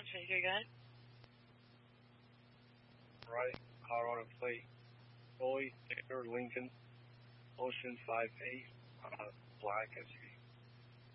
23 guy. Right, Colorado plate. Boy, Lincoln, Ocean 58, black SUV.